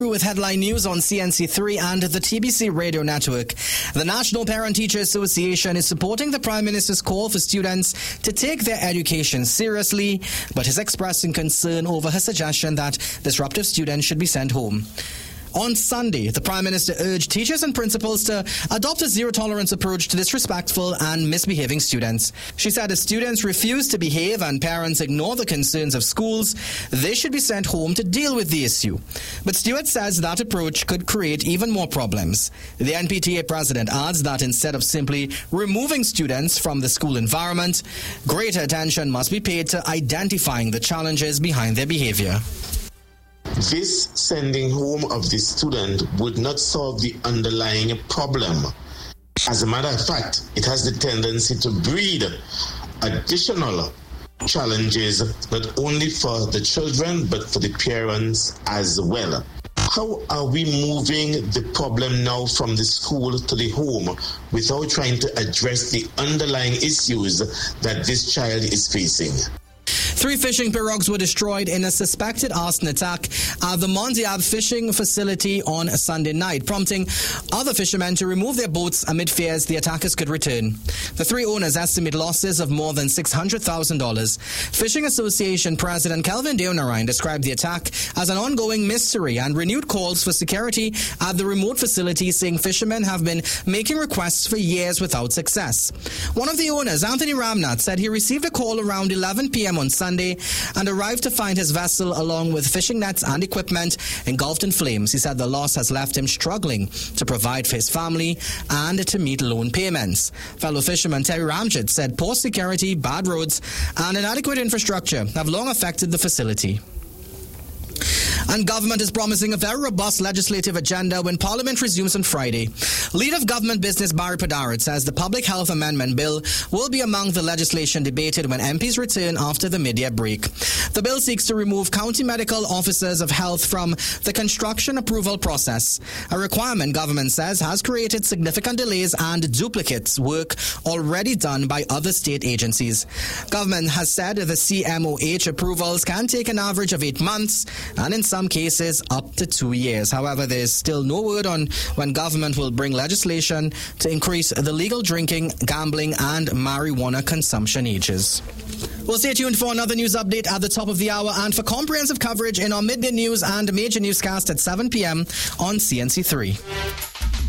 With headline news on CNC3 and the TBC radio network. The National Parent-Teacher Association is supporting the Prime Minister's call for students to take their education seriously, but is expressing concern over her suggestion that disruptive students should be sent home. On Sunday, the Prime Minister urged teachers and principals to adopt a zero-tolerance approach to disrespectfful and misbehaving students. She said if students refuse to behave and parents ignore the concerns of schools, they should be sent home to deal with the issue. But Stewart says that approach could create even more problems. The NPTA president adds that instead of simply removing students from the school environment, greater attention must be paid to identifying the challenges behind their behavior. This sending home of the student would not solve the underlying problem. As a matter of fact, it has the tendency to breed additional challenges, not only for the children, but for the parents as well. How are we moving the problem now from the school to the home without trying to address the underlying issues that this child is facing? 3 fishing pirogues were destroyed in a suspected arson attack at the Mondiab fishing facility on Sunday night, prompting other fishermen to remove their boats amid fears the attackers could return. The 3 owners estimate losses of more than $600,000. Fishing Association President Kelvin Deonarine described the attack as an ongoing mystery and renewed calls for security at the remote facility, saying fishermen have been making requests for years without success. One of the owners, Anthony Ramnath, said he received a call around 11 p.m. on Sunday and arrived to find his vessel along with fishing nets and equipment engulfed in flames. He said the loss has left him struggling to provide for his family and to meet loan payments. Fellow fisherman Terry Ramjit said poor security, bad roads and inadequate infrastructure have long affected the facility. And government is promising a very robust legislative agenda when Parliament resumes on Friday. Leader of Government Business Barry Padarit says the Public Health Amendment Bill will be among the legislation debated when MPs return after the mid-year break. The bill seeks to remove county medical officers of health from the construction approval process, a requirement government says has created significant delays and duplicates work already done by other state agencies. Government has said the CMOH approvals can take an average of 8 months and in some cases up to 2 years. However, there is still no word on when government will bring legislation to increase the legal drinking, gambling and marijuana consumption ages. We'll stay tuned for another news update at the top of the hour and for comprehensive coverage in our midday news and major newscast at 7 p.m. on CNC3.